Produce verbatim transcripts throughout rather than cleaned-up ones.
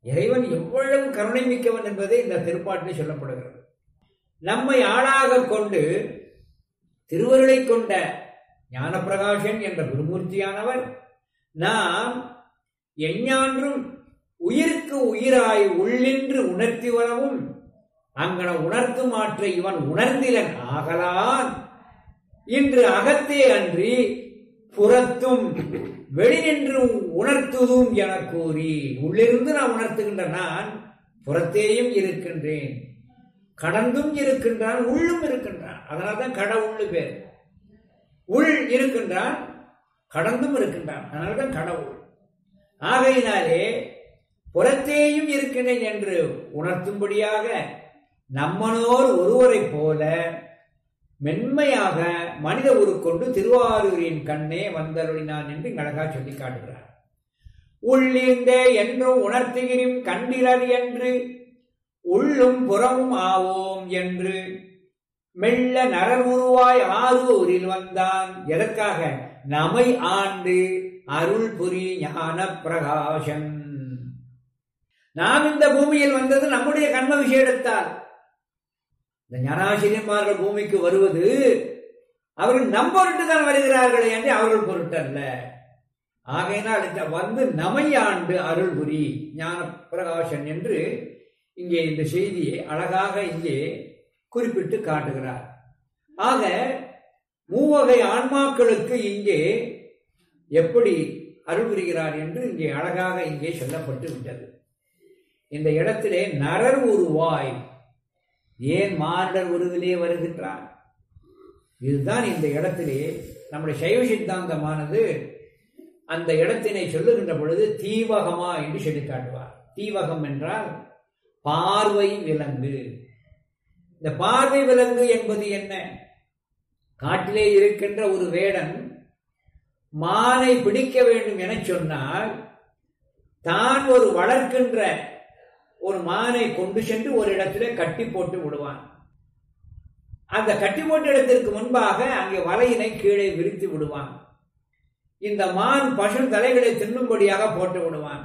இறைவன் எவ்வளவு கருணை மிக்கவன் என்பதை இந்த திருப்பாட்டில் சொல்லப்படுகிறது. நம்மை ஆளாக கொண்டு திருவருளை கொண்ட ஞானப்பிரகாசன் என்ற குருமூர்த்தியானவர் நாம் எஞ்ஞான்றும் உயிருக்கு உயிராய் உள்ளின்று உணர்த்தி வரவும் அங்கன உணர்த்து மாற்ற இவன் உணர்ந்திலன் ஆகலான் இன்று அகத்தே அன்றி புறத்தும் வெளிநின்று உணர்த்துதும் என கூறி, உள்ளிருந்து நான் உணர்த்துகின்ற நான் புறத்தேயும் இருக்கின்றேன், கடந்தும் இருக்கின்றான், உள்ளும் இருக்கின்றான். அதனால்தான் கடவுள்னு பேர். உள் இருக்கின்றான், கடந்தும் இருக்கின்றான், அதனால்தான் கடவுள். ஆகையினாலே புறத்தேயும் இருக்கின்றேன் என்று உணர்த்தும்படியாக நம்மனோர் ஒருவரை போல மென்மையாக மனித உருக்கொண்டு திருவாரூரின் கண்ணே வந்தருளினான் என்று அழகா சொல்லி காட்டுகிறார். உள்ளிருந்தே என்றும் உணர்த்துகிறோம் கண்டிலர் என்று உள்ளும் புறமும் ஆவோம் என்று மெல்ல நரர் உருவாய் ஆரூரில் வந்தான். எதற்காக? நமை ஆண்டு அருள் புரி ஞான பிரகாசன். நாம் இந்த பூமியில் வந்தது நம்முடைய கர்ம விஷயத்தால். இந்த ஞானாசிரியன்மார்கள் பூமிக்கு வருவது அவர்கள் நம் பொருட்டு தான் வருகிறார்களே என்று அவர்கள் பொருட்டல்ல. ஆகையினால் வந்து நமையாண்டு அருள் புரி ஞான பிரகாசன் என்று இங்கே இந்த செய்தியை அழகாக இங்கே குறிப்பிட்டு காட்டுகிறார். ஆக மூவகை ஆன்மாக்களுக்கு இங்கே எப்படி அருள் புரிகிறார் என்று இங்கே அழகாக இங்கே சொல்லப்பட்டு விட்டது. இந்த இடத்திலே நரர் உருவாய், ஏன் மானிடர் உருவிலே வருகின்றார்? இதுதான் இந்த இடத்திலே நம்முடைய சைவ சித்தாந்தமானது அந்த இடத்தினை சொல்லுகின்ற பொழுது தீவகமா என்று சொல்லி காட்டுவார். தீவகம் என்றால் பார்வை விலங்கு. இந்த பார்வை விலங்கு என்பது என்ன? காட்டிலே இருக்கின்ற ஒரு வேடன் மானை பிடிக்க வேண்டும் என சொன்னால் தான் ஒரு வளர்க்கின்ற ஒரு மானை கொண்டு சென்று ஒரு இடத்திலே கட்டி போட்டு விடுவான். அந்த கட்டி போட்ட இடத்திற்கு முன்பாக அங்கே வலையினை கீழே விரித்து விடுவான். இந்த மான் பசு தலைகளை தின்னும்படியாக போட்டு விடுவான்.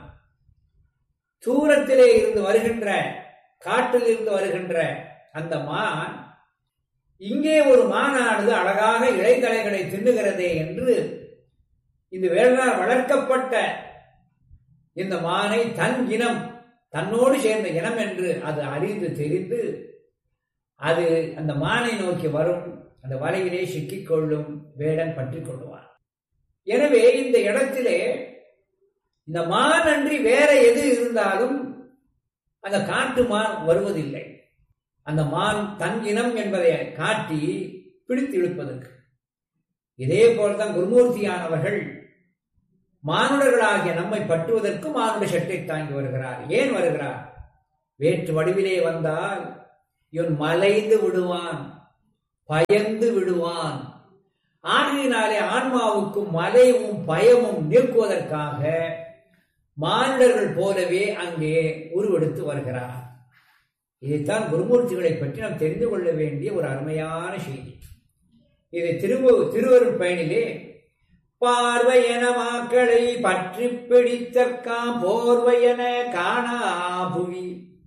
தூரத்திலே இருந்து வருகின்ற, காட்டில் இருந்து வருகின்ற அந்த மான் இங்கே ஒரு மானானது அழகாக இலைத்தலைகளை தின்னுகிறதே என்று இந்த வேளாண் வளர்க்கப்பட்ட இந்த மானை தன் இனம், தன்னோடு சேர்ந்த இனம் என்று அது அறிந்து தெரிந்து அது அந்த மானை நோக்கி வரும். அந்த வலையிலே சிக்கிக்கொள்ளும் வேடன் பற்றி கொள்வான். எனவே இந்த இடத்திலே இந்த மான் அன்றி வேற எது இருந்தாலும் அந்த காட்டு மான் வருவதில்லை. அந்த மான் தன் இனம் என்பதை காட்டி பிடித்து இழுப்பதற்கு. இதே போல்தான் குருமூர்த்தியானவர்கள் மானுடர்களாகிய நம்மை பற்றுவதற்கு மானுட சட்டை தாங்கி வருகிறார். ஏன் வருகிறார்? வேற்று வடிவிலே வந்தால் இவன் மலைந்து விடுவான், பயந்து விடுவான். ஆகையினாலே ஆன்மாவுக்கும் மலையும் பயமும் நீக்குவதற்காக மானுடர்கள் போலவே அங்கே உருவெடுத்து வருகிறார். இதைத்தான் குருமூர்த்திகளை பற்றி நாம் தெரிந்து கொள்ள வேண்டிய ஒரு அருமையான செய்தி. இதை திருவ திருவருட் பயனிலே பார்வையன மாக்களை பற்றி பிடித்தற்காம் போர்வையன காணா புவி.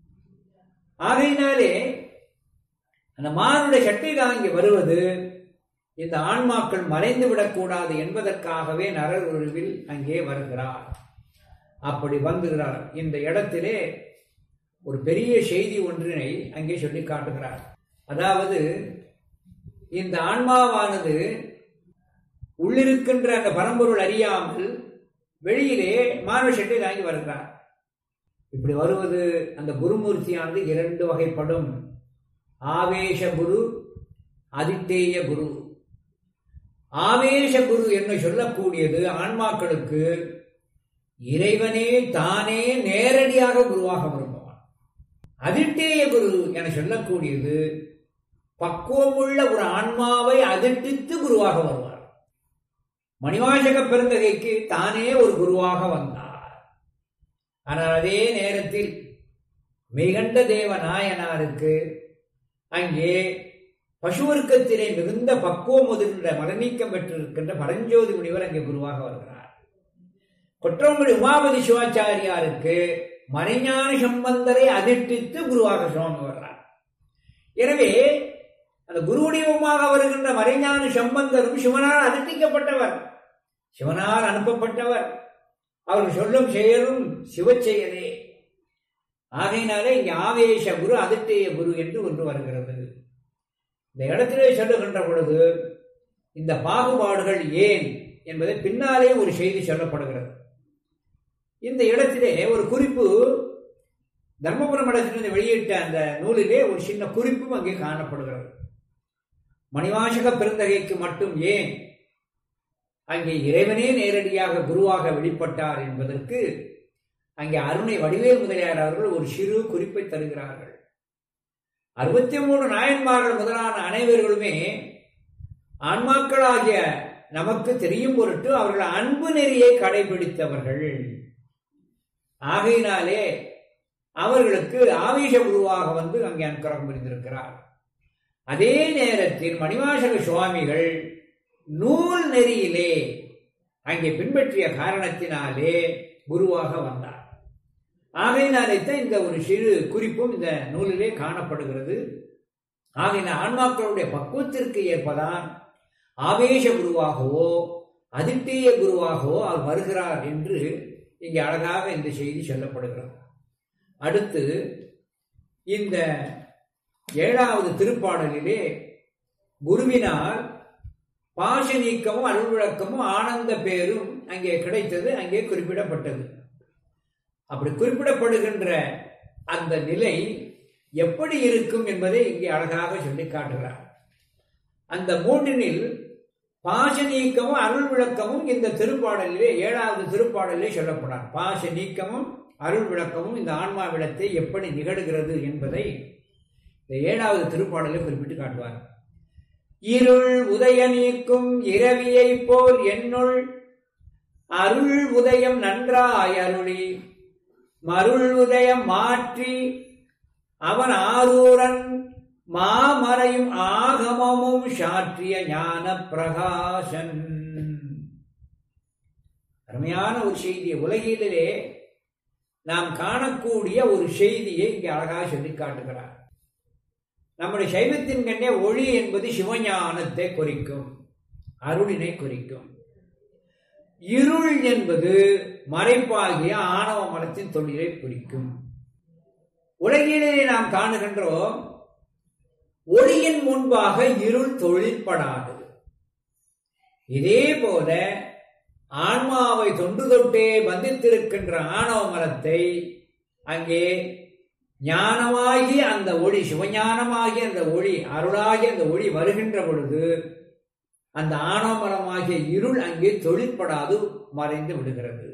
ஆகையினாலே அந்த மானுடைய சட்டை தாங்கி வருவது இந்த ஆன்மாக்கள் மறைந்து விடக்கூடாது என்பதற்காகவே நரர் உருவில் அங்கே வருகிறார். அப்படி வந்துகிறார். இந்த இடத்திலே ஒரு பெரிய செய்தி ஒன்றினை அங்கே சொல்லி காட்டுகிறார். அதாவது இந்த ஆன்மாவானது உள்ளிருக்கின்ற அந்த பரம்பொருள் அறியாமல் வெளியிலே மானுட சட்டை தாங்கி வருகிறார். இப்படி வருவது அந்த குருமூர்த்தியானது இரண்டு வகைப்படும். ஆவேச குரு, அதித்தேய குரு. ஆவேச குரு என்று சொல்லக்கூடியது ஆன்மாக்களுக்கு இறைவனே தானே நேரடியாக குருவாக விரும்புவான். அதிட்டேய குரு என சொல்லக்கூடியது பக்குவமுள்ள ஒரு ஆன்மாவை அதிர்டித்து குருவாக வருவார். மணிவாசக பெருந்தகைக்கு தானே ஒரு குருவாக வந்தார். ஆனால் அதே நேரத்தில் மெய்கண்ட தேவ நாயனாருக்கு அங்கே பசுவர்க்கத்திலே மிகுந்த பக்குவம் ஒதுகின்ற மரநீக்கம் பெற்றிருக்கின்ற பரஞ்சோதி முனிவர் அங்கே குருவாக வருகிறார். கொற்றவங்குடி உமாபதி சிவாச்சாரியாருக்கு மறைஞான சம்பந்தரை அதிர்ஷ்டித்து குருவாக சுவாமி வர்றார். எனவே அந்த குருவடிவமாக வருகின்ற மறைஞான சம்பந்தரும் சிவனால் அதிர்ஷ்டிக்கப்பட்டவர், சிவனால் அனுப்பப்பட்டவர். அவர் சொல்லும் செயலும் சிவச்செயலே. ஆகையினாலே இங்கே ஆவேச குரு அதிர்ஷ்டேய குரு என்று ஒன்று வருகிறது. இந்த இடத்திலே சொல்லுகின்ற பொழுது இந்த பாகுபாடுகள் ஏன் என்பதை பின்னாலே ஒரு செய்தி சொல்லப்படுகிறது. இந்த இடத்திலே ஒரு குறிப்பு, தர்மபுரம் மடத்திலிருந்து வெளியிட்ட அந்த நூலிலே ஒரு சின்ன குறிப்பும் அங்கே காணப்படுகிறது. மணிவாசக பெருந்தகைக்கு மட்டும் ஏன் அங்கே இறைவனே நேரடியாக குருவாக வெளிப்பட்டார் என்பதற்கு அங்கே அருணை வடிவேல் முதலியார் அவர்கள் ஒரு சிறு குறிப்பை தருகிறார்கள். அறுபத்தி மூணு நாயன்மார்கள் முதலான அனைவர்களுமே ஆன்மாக்களாகிய நமக்கு தெரியும் பொருட்டு அவர்கள் அன்பு நெறியை கடைபிடித்தவர்கள். ஆகையினாலே அவர்களுக்கு ஆவேச குருவாக வந்து அங்கே அனுக்கிரகம் புரிந்திருக்கிறார். அதே நேரத்தில் மணிவாசக சுவாமிகள் நூல் நெறியிலே அங்கே பின்பற்றிய காரணத்தினாலே குருவாக வந்தார். ஆகையினாலே தான் இந்த ஒரு சிறு குறிப்பும் இந்த நூலிலே காணப்படுகிறது. ஆகையினால் ஆன்மாக்களுடைய பக்குவத்திற்கு ஏற்பதான் ஆவேச குருவாகவோ அதிர்ஷ்டேய குருவாகவோ அவர் வருகிறார் என்று இங்கே அழகாக இந்த செய்தி சொல்லப்படுகிறது. அடுத்து இந்த ஏழாவது திருப்பாடலிலே குருவினால் பாச நீக்கமும் அருள் விளக்கமும் ஆனந்த பேரும் அங்கே கிடைத்தது, அங்கே குறிப்பிடப்பட்டது. அப்படி குறிப்பிடப்படுகின்ற அந்த நிலை எப்படி இருக்கும் என்பதை இங்கே அழகாக சொல்லி காட்டுகிறார். அந்த மூன்றினில் பாச நீக்கமும் அருள் விளக்கமும் இந்த திருப்பாடலிலே ஏழாவது திருப்பாடலிலே சொல்லப்படார். பாச நீக்கமும் அருள் விளக்கமும் இந்த ஆன்மாவிடத்தை எப்படி நிகழ்கிறது என்பதை இந்த ஏழாவது திருப்பாடலை குறிப்பிட்டு காட்டுவார். இருள் உதய நீக்கும் இரவியை போல் என்னுள் அருள் உதயம் நன்றாய் அருளி மருள் உதயம் மாற்றி அவன் ஆரூரன் மாமறையும் ஆகமமும் சாற்றிய ஞான பிரகாசன். அருமையான ஒரு செய்தியை, உலகிலே நாம் காணக்கூடிய ஒரு செய்தியை இங்கே அழகாக சொல்லி காட்டுகிறார். நம்முடைய சைவத்தின் கண்ணே ஒளி என்பது சிவஞானத்தை குறிக்கும், அருளினை குறிக்கும். இருள் என்பது மறைப்பாகிய ஆணவ மலத்தின் தொழிலை குறிக்கும். உலகிலே நாம் காணுகின்றோம், ஒளியின் முன்பாக இருள் தொழிற்படாது. இதே போல ஆன்மாவை தொண்டு தொட்டே பந்தித்திருக்கின்ற ஆணவ மலத்தை அங்கே ஞானமாகி அந்த ஒளி, சிவஞானமாகி அந்த ஒளி, அருளாகி அந்த ஒளி வருகின்ற பொழுது அந்த ஆணவமலமாகிய இருள் அங்கே தொழிற்படாது, மறைந்து விடுகிறது.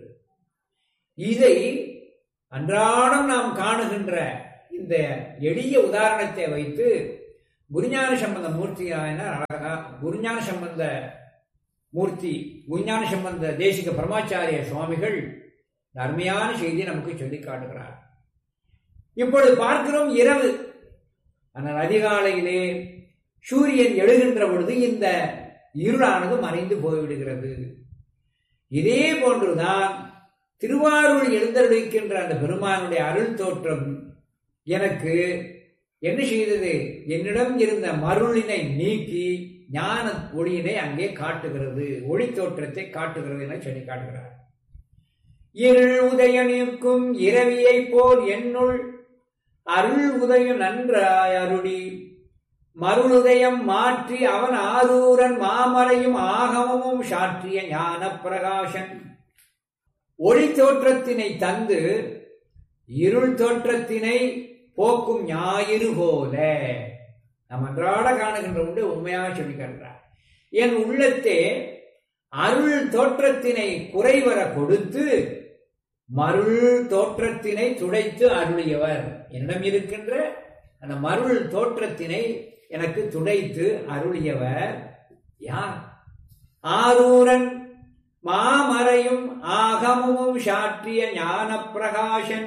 இதை அன்றாடம் நாம் காணுகின்ற இந்த எளிய உதாரணத்தை வைத்து குருஞான சம்பந்த மூர்த்தியாயினார் அழகா, குருஞான சம்பந்த மூர்த்தி குருஞான சம்பந்த தேசிக பரமாச்சாரிய சுவாமிகள் அருமையான செய்தியை நமக்கு சொல்லி காட்டுகிறார். இப்பொழுது பார்க்கிறோம் இரவு, ஆனால் அதிகாலையிலே சூரியன் எழுகின்ற பொழுது இந்த இருளானது மறைந்து போய்விடுகிறது. இதே போன்றுதான் திருவாரூர் எழுந்தருளிக்கின்ற அந்த பெருமானுடைய அருள் தோற்றம் எனக்கு என்ன செய்தது, என்னிடம் இருந்த மருளினை நீக்கி ஞான ஒளியினை அங்கே காட்டுகிறது, ஒளி தோற்றத்தை காட்டுகிறது என சொல்லி காட்டுகிறார். இருள் உதய நீக்கும் இரவியை போல் என்னுள் அருள் உதயம் நன்றாய் அருளி மருளுதயம் மாற்றி அவன் ஆரூரன் மாமறையும் ஆகமமும் சாற்றிய ஞான பிரகாசன். ஒளி தோற்றத்தினை தந்து இருள் தோற்றத்தினை போக்கும் ஞாயிறு போல நாம் அன்றாட காணுகின்ற உண்டு உண்மையாக சொல்லி காட்டுகிறார். என் உள்ளத்தே அருள் தோற்றத்தினை குறைவர கொடுத்து மருள் தோற்றத்தினை துடைத்து அருளியவர். என்னிடம் இருக்கின்ற அந்த மருள் தோற்றத்தினை எனக்கு துடைத்து அருளியவர் யார்? ஆரூரன் மாமறையும் ஆகமும் சாற்றிய ஞான பிரகாசன்.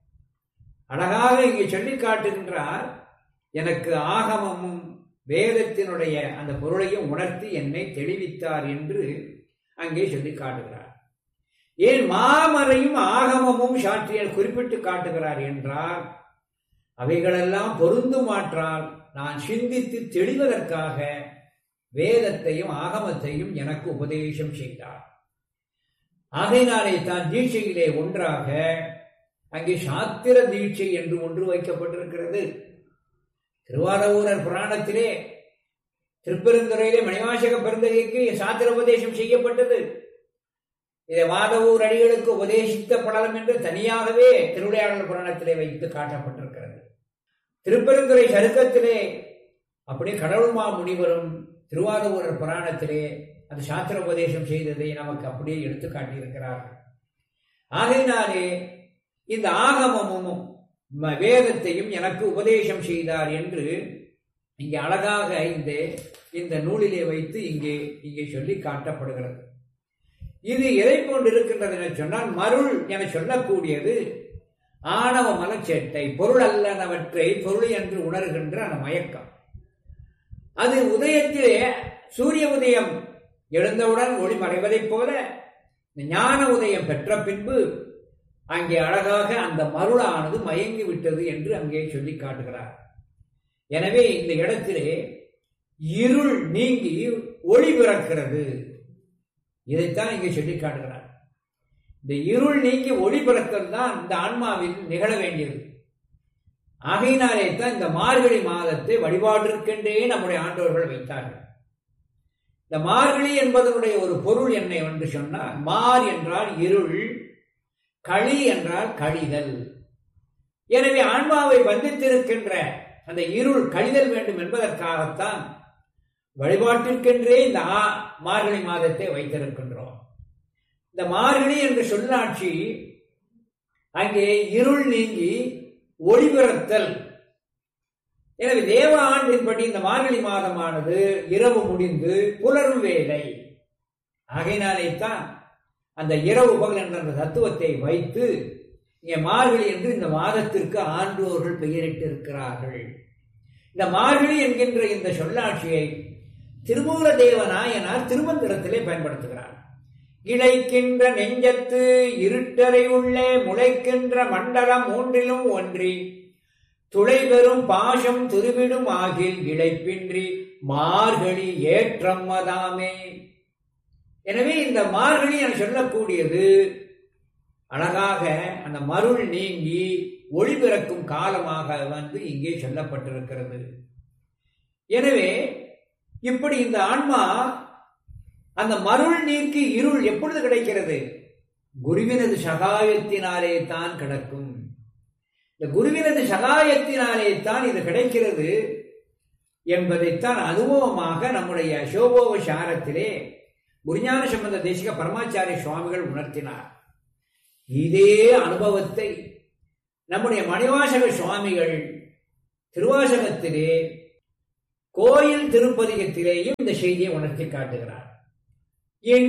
அழகாக இங்கே சொல்லி காட்டுகின்றார், எனக்கு ஆகமமும் வேதத்தினுடைய அந்த பொருளையும் உணர்த்தி என்னை தெளிவித்தார் என்று அங்கே சொல்லி காட்டுகிறார். ஏன் மாமறையும் ஆகமமும் சாற்றியல் குறிப்பிட்டு காட்டுகிறார் என்றால் அவைகளெல்லாம் பொருந்துமாற்றால் நான் சிந்தித்து தெளிவதற்காக வேதத்தையும் ஆகமத்தையும் எனக்கு உபதேசம் செய்தார். ஆகையினாலே தான் தீட்சையிலே ஒன்றாக அங்கே சாத்திர தீட்சை என்று ஒன்று வைக்கப்பட்டிருக்கிறது. திருவாரூரர் புராணத்திலே திருப்பெருந்துறையிலே மணிவாசக பெருந்தகைக்கு சாத்திர உபதேசம் செய்யப்பட்டது. இதை மாதவூர் அடிகளுக்கு உபதேசித்த படலம் என்று தனியாகவே திருவிளையாடல் புராணத்திலே வைத்து காட்டப்பட்டிருக்கிறது. திருப்பெருந்துறை சருக்கத்திலே அப்படி கடவுள்மா முனிவரும் திருவாரூரர் புராணத்திலே அது சாத்திர உபதேசம் செய்ததை நமக்கு அப்படியே எடுத்து காட்டியிருக்கிறார்கள். ஆகையினாலே இந்த ஆகமமும் வேதத்தையும் எனக்கு உபதேசம் செய்தார் என்று இங்கே அழகாக இந்த இந்த நூலிலே வைத்து இங்கே இங்கே சொல்லி காட்டப்படுகிறது. இது எதை கொண்டிருக்கின்றது என சொன்னால் மருள் என சொல்லக்கூடியது ஆணவ மலச்சேட்டை, பொருள் அல்லனவற்றை பொருள் என்று உணர்கின்ற அந்த மயக்கம். அது உதயத்திலே சூரிய உதயம் எழுந்தவுடன் ஒளி மறைவதைப் போல ஞான உதயம் பெற்ற பின்பு அங்கே அழகாக அந்த மருளானது மயங்கி விட்டது என்று அங்கே சொல்லி காட்டுகிறார். எனவே இந்த இடத்திலே இருள் நீங்கி ஒளி பிறக்கிறது. இதைத்தான் இங்கே சொல்லி காட்டுகிறார். இந்த இருள் நீங்கி ஒளி பிறக்கிறது தான் இந்த ஆன்மாவில் நிகழ வேண்டியது. ஆகையினாலே தான் இந்த மார்கழி மாதத்தை வழிபாட்டிற்கென்றே நம்முடைய ஆண்டவர்கள் வைத்தார்கள். இந்த மார்கழி என்பதனுடைய ஒரு பொருள் என்ன என்று சொன்னால், மார் என்றால் இருள், களி என்றால் கழிதல். எனவே ஆன்மாவை பந்தித்திருக்கின்ற அந்த இருள் கழிதல் வேண்டும் என்பதற்காகத்தான் வழிபாட்டிற்கென்றே இந்த மார்கழி மாதத்தை வைத்திருக்கின்றோம். இந்த மார்கழி என்ற சொல்லாட்சி அங்கே இருள் நீங்கி ஒளிபிறத்தல். எனவே தேவ ஆண்டின்படி இந்த மார்கழி மாதமானது இரவு முடிந்து புலரும் வேலை. ஆகையினாலே தான் அந்த இரவு பகல் என்ற அந்த தத்துவத்தை வைத்து இங்கே மார்கழி என்று இந்த மாதத்திற்கு ஆண்டோர்கள் பெயரிட்டு இருக்கிறார்கள். இந்த மார்கழி என்கின்ற இந்த சொல்லாட்சியை திருமூல தேவநாயனார் திருமந்திரத்திலே பயன்படுத்துகிறார். இழைக்கின்ற நெஞ்சத்து இருட்டறை உள்ளே முளைக்கின்ற மண்டலம் மூன்றிலும் ஒன்றி துளை பெறும் பாசம் துருவிடும் ஆகில் இழைப்பின்றி மார்கழி ஏற்றம் மதாமே. எனவே இந்த மார்கழி என சொல்லக்கூடியது அழகாக அந்த மருள் நீங்கி ஒளி பிறக்கும் காலமாக வந்து இங்கே சொல்லப்பட்டிருக்கிறது. எனவே இப்படி இந்த ஆன்மா அந்த மருள் நீக்கி இருள் எப்பொழுது கிடைக்கிறது? குருவினது சகாயத்தினாலே தான் கிடக்கும். இந்த குருவினது சகாயத்தினாலே தான் இது கிடைக்கிறது என்பதைத்தான் அனுபவமாக நம்முடைய சோபோபசாரத்திலே குருஞான சம்பந்த தேசிக பரமாச்சாரிய சுவாமிகள் உணர்த்தினார். இதே அனுபவத்தை நம்முடைய மணிவாசக சுவாமிகள் திருவாசகத்திலே கோயில் திருப்பதிகத்திலேயும் இந்த செய்தியை உணர்த்தி காட்டுகிறார்.